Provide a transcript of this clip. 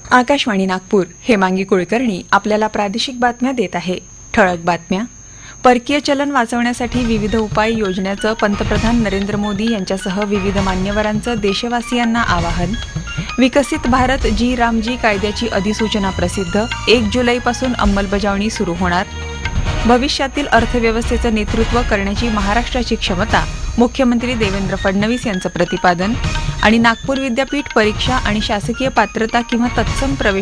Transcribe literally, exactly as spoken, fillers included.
आकाशवाणी नागपूर. हेमांगी कुलकर्णी आपल्याला प्रादेशिक बातम्या देत आहे. ठळक बातम्या. परकीय चलन वाचवण्यासाठी विविध उपाय योजण्याचं पंतप्रधान नरेंद्र मोदी यांच्यासह विविध मान्यवरांचं देशवासियांना आवाहन. विकसित भारत जी रामजी कायद्याची अधिसूचना प्रसिद्ध. एक जुलैपासून अंमलबजावणी सुरू होणार. भविष्यातील अर्थव्यवस्थेचं नेतृत्व करण्याची महाराष्ट्राची क्षमता. मुख्यमंत्री देवेंद्र फडणवीस यांचं प्रतिपादन. आणि नागपूर विद्यापीठ परीक्षा आणि शासकीय पात्रता किंवा तत्सम प्रवेश